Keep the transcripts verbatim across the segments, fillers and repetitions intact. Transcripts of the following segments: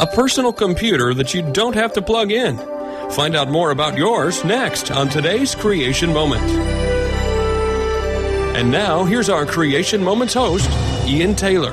a personal computer that you don't have to plug in. Find out more about yours next on today's Creation Moment. And now, here's our Creation Moments host, Ian Taylor.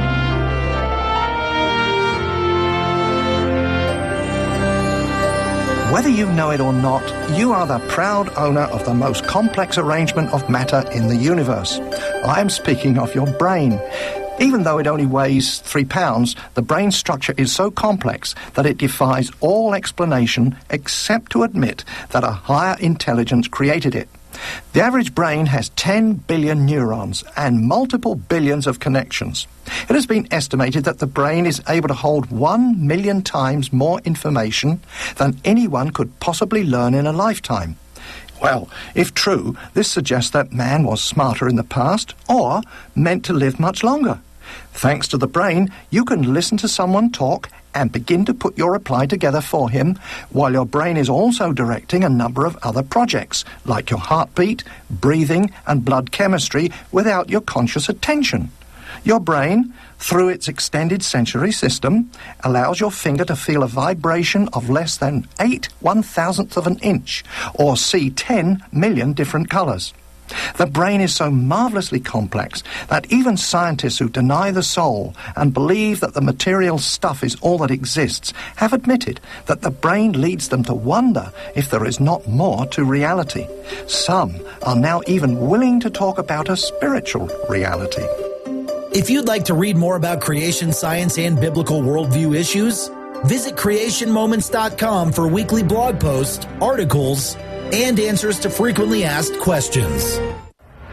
Whether you know it or not, you are the proud owner of the most complex arrangement of matter in the universe. I am speaking of your brain. Even though it only weighs three pounds, the brain structure is so complex that it defies all explanation except to admit that a higher intelligence created it. The average brain has ten billion neurons and multiple billions of connections. It has been estimated that the brain is able to hold one million times more information than anyone could possibly learn in a lifetime. Well, if true, this suggests that man was smarter in the past or meant to live much longer. Thanks to the brain, you can listen to someone talk and begin to put your reply together for him, while your brain is also directing a number of other projects, like your heartbeat, breathing, and blood chemistry, without your conscious attention. Your brain, through its extended sensory system, allows your finger to feel a vibration of less than eight one-thousandths of an inch, or see ten million different colours. The brain is so marvellously complex that even scientists who deny the soul and believe that the material stuff is all that exists have admitted that the brain leads them to wonder if there is not more to reality. Some are now even willing to talk about a spiritual reality. If you'd like to read more about creation science and biblical worldview issues, visit creation moments dot com for weekly blog posts, articles, and answers to frequently asked questions.